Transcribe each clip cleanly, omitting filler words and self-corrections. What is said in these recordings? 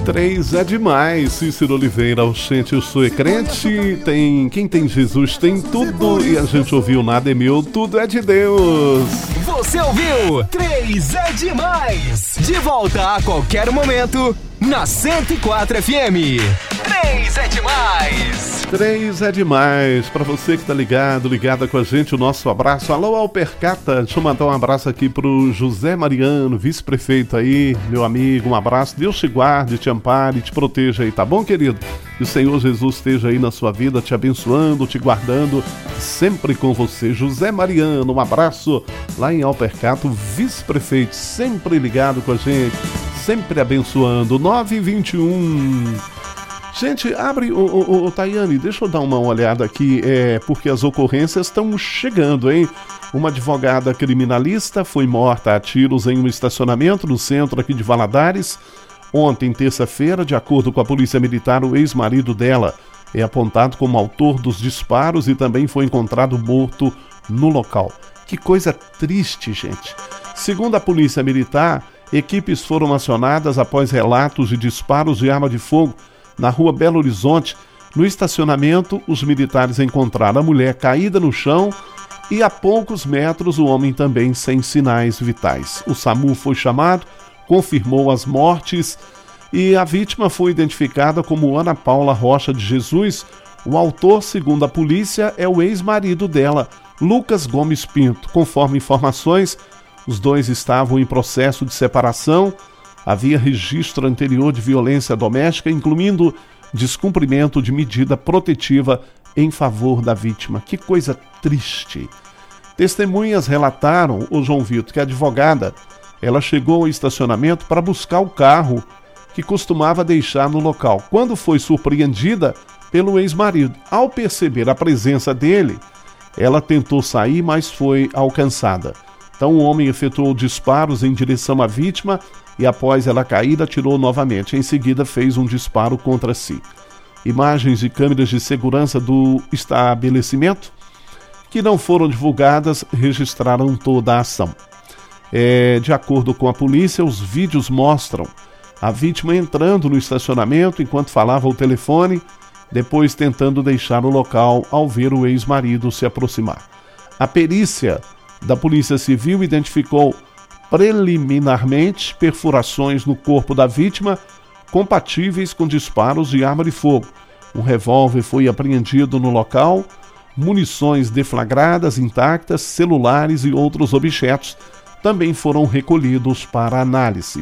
3 é demais. Cícero Oliveira, gente, eu sou crente. Quem tem Jesus tem tudo. E a gente ouviu Nada é meu, tudo é de Deus. Você ouviu 3 é demais. De volta a qualquer momento na 104 FM. 3 é demais. 3 é demais. Pra você que tá ligada com a gente, o nosso abraço. Alô, Alpercata. Deixa eu mandar um abraço aqui pro José Mariano, vice-prefeito aí, meu amigo. Um abraço. Deus te guarde, te ampare, te proteja aí, tá bom, querido? Que o Senhor Jesus esteja aí na sua vida, te abençoando, te guardando, sempre com você. José Mariano, um abraço lá em Alpercata, vice-prefeito, sempre ligado com a gente, sempre abençoando. 9h21. Gente, abre, Tayane, deixa eu dar uma olhada aqui, porque as ocorrências estão chegando, hein? Uma advogada criminalista foi morta a tiros em um estacionamento no centro aqui de Valadares. Ontem, terça-feira, de acordo com a Polícia Militar, o ex-marido dela é apontado como autor dos disparos e também foi encontrado morto no local. Que coisa triste, gente. Segundo a Polícia Militar, equipes foram acionadas após relatos de disparos de arma de fogo na rua Belo Horizonte. No estacionamento, os militares encontraram a mulher caída no chão e a poucos metros o homem também sem sinais vitais. O SAMU foi chamado, confirmou as mortes e a vítima foi identificada como Ana Paula Rocha de Jesus. O autor, segundo a polícia, é o ex-marido dela, Lucas Gomes Pinto. Conforme informações, os dois estavam em processo de separação. Havia registro anterior de violência doméstica, incluindo descumprimento de medida protetiva em favor da vítima. Que coisa triste. Testemunhas relataram, o João Vitor, que a advogada, ela chegou ao estacionamento para buscar o carro que costumava deixar no local, quando foi surpreendida pelo ex-marido. Ao perceber a presença dele, ela tentou sair, mas foi alcançada. Então o homem efetuou disparos em direção à vítima e após ela cair, atirou novamente. Em seguida fez um disparo contra si. Imagens de câmeras de segurança do estabelecimento, que não foram divulgadas, registraram toda a ação. De acordo com a polícia, os vídeos mostram a vítima entrando no estacionamento enquanto falava ao telefone, depois tentando deixar o local ao ver o ex-marido se aproximar. A perícia da Polícia Civil identificou preliminarmente perfurações no corpo da vítima compatíveis com disparos de arma de fogo. Um revólver foi apreendido no local, munições deflagradas intactas, celulares e outros objetos também foram recolhidos para análise.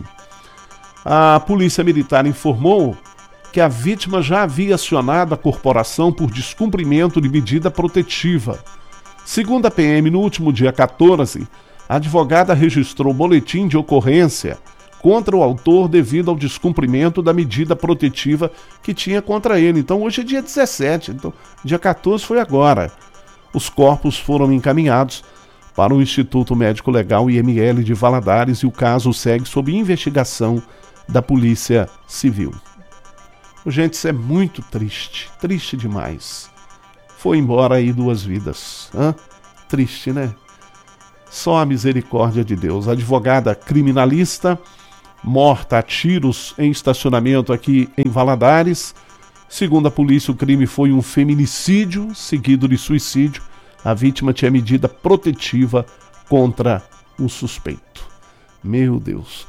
A Polícia Militar informou que a vítima já havia acionado a corporação por descumprimento de medida protetiva. Segundo a PM, no último dia 14, a advogada registrou boletim de ocorrência contra o autor devido ao descumprimento da medida protetiva que tinha contra ele. Então hoje é dia 17, então dia 14 foi agora. Os corpos foram encaminhados para o Instituto Médico Legal IML de Valadares e o caso segue sob investigação da Polícia Civil. Gente, isso é muito triste, triste demais. Foi embora aí 2 vidas. Triste, né? Só a misericórdia de Deus. A advogada criminalista, morta a tiros em estacionamento aqui em Valadares. Segundo a polícia, o crime foi um feminicídio seguido de suicídio. A vítima tinha medida protetiva contra o suspeito. Meu Deus.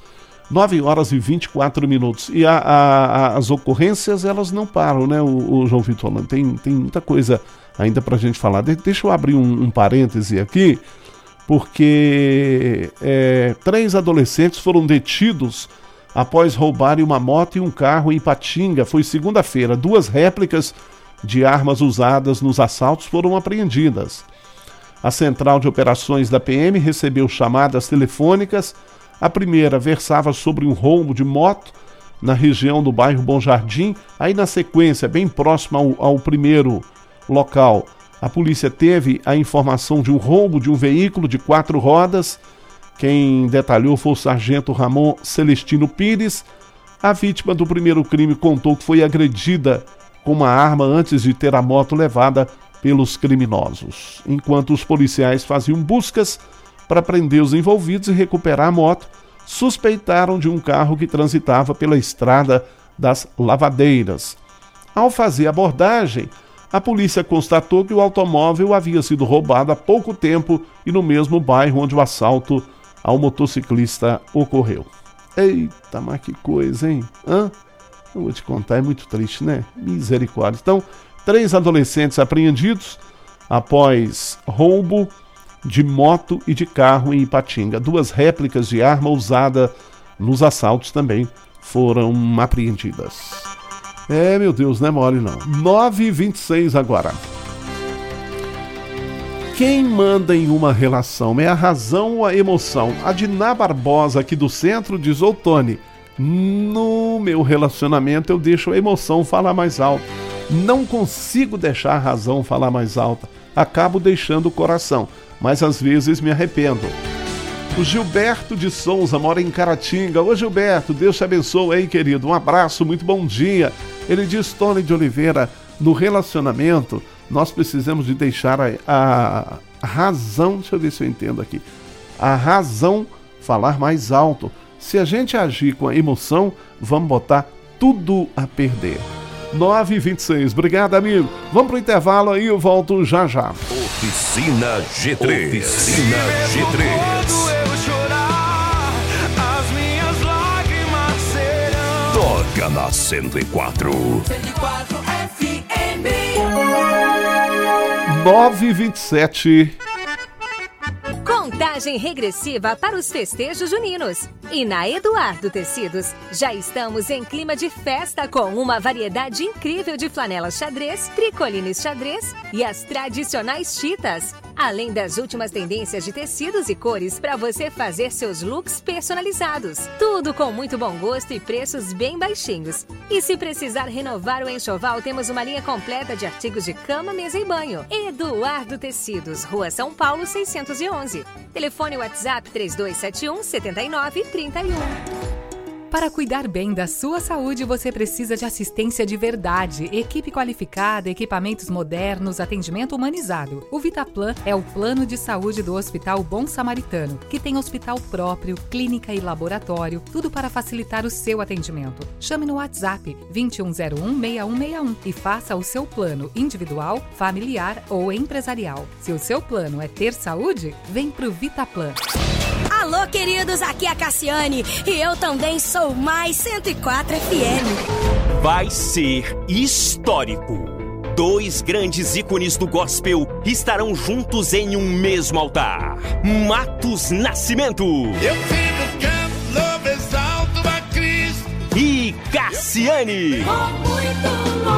9h24. E as ocorrências, elas não param, né, o João Vitor? Tem muita coisa ainda pra gente falar. Deixa eu abrir um parêntese aqui, porque 3 adolescentes foram detidos após roubarem uma moto e um carro em Patinga. Foi segunda-feira. 2 réplicas de armas usadas nos assaltos foram apreendidas. A Central de Operações da PM recebeu chamadas telefônicas. A primeira versava sobre um roubo de moto na região do bairro Bom Jardim. Aí na sequência, bem próximo ao primeiro local, a polícia teve a informação de um roubo de um veículo de 4 rodas. Quem detalhou foi o sargento Ramon Celestino Pires. A vítima do primeiro crime contou que foi agredida com uma arma antes de ter a moto levada pelos criminosos. Enquanto os policiais faziam buscas para prender os envolvidos e recuperar a moto, suspeitaram de um carro que transitava pela estrada das lavadeiras. Ao fazer a abordagem, a polícia constatou que o automóvel havia sido roubado há pouco tempo e no mesmo bairro onde o assalto ao motociclista ocorreu. Eita, mas que coisa, hein? Eu vou te contar, é muito triste, né? Misericórdia. Então, 3 adolescentes apreendidos após roubo de moto e de carro em Ipatinga. 2 réplicas de arma usada nos assaltos também foram apreendidas. Meu Deus, não é mole não. 9h26 agora. Quem manda em uma relação é a razão ou a emoção? A Diná Barbosa, aqui do centro, diz: ô Tony, no meu relacionamento eu deixo a emoção falar mais alto. Não consigo deixar a razão falar mais alta. Acabo deixando o coração, mas às vezes me arrependo. O Gilberto de Souza mora em Caratinga. Ô Gilberto, Deus te abençoe aí, querido. Um abraço, muito bom dia. Ele diz: Tony de Oliveira, no relacionamento nós precisamos de deixar a razão, deixa eu ver se eu entendo aqui, a razão falar mais alto. Se a gente agir com a emoção, vamos botar tudo a perder. 9h26, obrigado, amigo. Vamos pro intervalo aí, eu volto já já. Oficina G3. Oficina G3. Toca na 104. 104 FM. 9h27. Contagem regressiva para os festejos juninos. E na Eduardo Tecidos, já estamos em clima de festa com uma variedade incrível de flanelas xadrez, tricolines xadrez e as tradicionais chitas. Além das últimas tendências de tecidos e cores para você fazer seus looks personalizados. Tudo com muito bom gosto e preços bem baixinhos. E se precisar renovar o enxoval, temos uma linha completa de artigos de cama, mesa e banho. Eduardo Tecidos, Rua São Paulo 611. Telefone WhatsApp 3271-7931. Para cuidar bem da sua saúde, você precisa de assistência de verdade, equipe qualificada, equipamentos modernos, atendimento humanizado. O Vitaplan é o plano de saúde do Hospital Bom Samaritano, que tem hospital próprio, clínica e laboratório, tudo para facilitar o seu atendimento. Chame no WhatsApp 2101-6161 e faça o seu plano individual, familiar ou empresarial. Se o seu plano é ter saúde, vem pro Vitaplan. Alô, queridos, aqui é a Cassiane e eu também sou mais 104 FM. Vai ser histórico. 2 grandes ícones do gospel estarão juntos em um mesmo altar. Matos Nascimento. Eu fico canto, louves alto a Cristo. E Cassiane. Com muito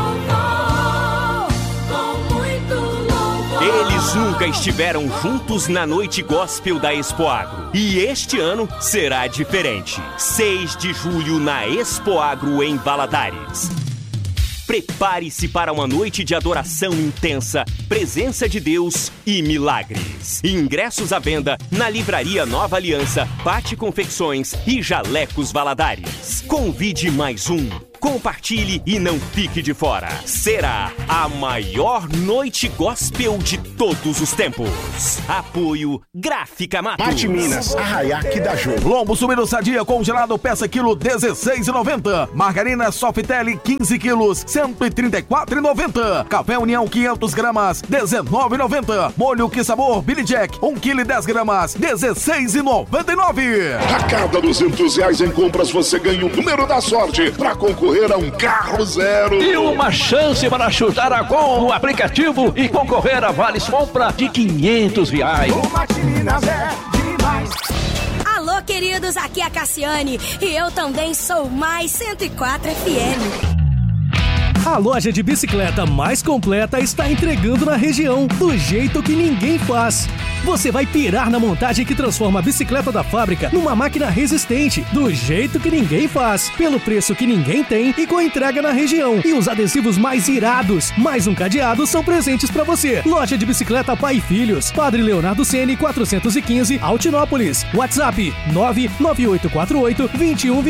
louvor, com muito louvor. Eles nunca estiveram juntos na noite gospel da Expoagro. E este ano será diferente. 6 de julho na Expoagro em Valadares. Prepare-se para uma noite de adoração intensa, presença de Deus e milagres. Ingressos à venda na Livraria Nova Aliança, Pati Confecções e Jalecos Valadares. Convide mais um. Compartilhe e não fique de fora. Será a maior noite gospel de todos os tempos. Apoio Gráfica Matos. Mate Minas, Arraiaque da Jô. Lombo suíno sadia congelado, peça quilo R$16,90. Margarina Softelli 15 quilos, R$134,90. Café União 500 gramas, R$19,90. Molho Que Sabor Billy Jack 1 kg 10 gramas, R$16,99. A cada R$200 em compras você ganha o número da sorte para concorrer a um carro zero. E uma chance para chutar a gol no aplicativo e concorrer a vales compra de R$500. O Mate Minas é demais. Alô, queridos, aqui é a Cassiane e eu também sou mais 104 FM. A loja de bicicleta mais completa está entregando na região, do jeito que ninguém faz. Você vai pirar na montagem que transforma a bicicleta da fábrica numa máquina resistente, do jeito que ninguém faz, pelo preço que ninguém tem e com entrega na região. E os adesivos mais irados, mais um cadeado são presentes para você. Loja de bicicleta Pai e Filhos, Padre Leonardo Ceni 415, Altinópolis. WhatsApp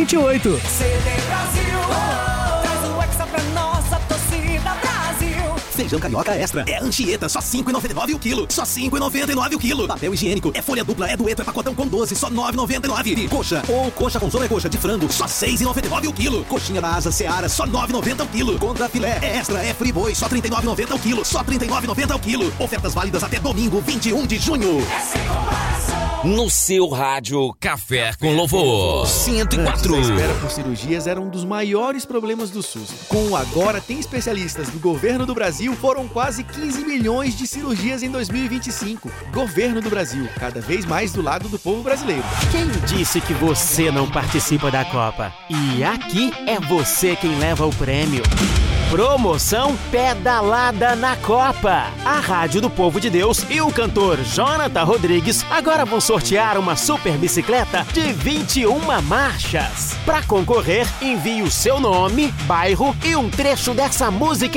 99848-2128. CD Brasil, traz o Hexa pra nossa torcida Brasil. Feijão carioca extra é Anchieta, só R$ 5,99 o quilo. Só R$ 5,99 o quilo. Papel higiênico é folha dupla, é dueto, é pacotão com 12, só R$ 9,99. E coxa ou coxa com sobrecoxa de frango, só R$ 6,99 o quilo. Coxinha da asa Seara, só R$ 9,90 o quilo. Contra filé é extra, é friboi, só R$ 39,90 o quilo. Só R$ 39,90 o quilo. Ofertas válidas até domingo, 21 de junho. No seu rádio, Café com Louvor 104. A espera por cirurgias era um dos maiores problemas do SUS. Com o Agora Tem Especialistas do Governo do Brasil, foram quase 15 milhões de cirurgias em 2025. Governo do Brasil, cada vez mais do lado do povo brasileiro. Quem disse que você não participa da Copa? E aqui é você quem leva o prêmio. Promoção Pedalada na Copa. A Rádio do Povo de Deus e o cantor Jonathan Rodrigues agora vão sortear uma super bicicleta de 21 marchas. Para concorrer, envie o seu nome, bairro e um trecho dessa música